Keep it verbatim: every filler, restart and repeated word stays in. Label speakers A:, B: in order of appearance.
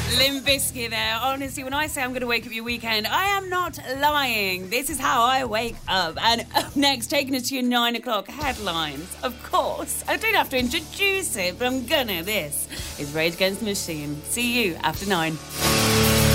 A: Limp Bizkit there. Honestly, when I say I'm going to wake up your weekend, I am not lying. This is how I wake up. And up next, taking us to your nine o'clock headlines. Of course, I don't have to introduce it, but I'm gonna. This is Rage Against the Machine. See you after nine.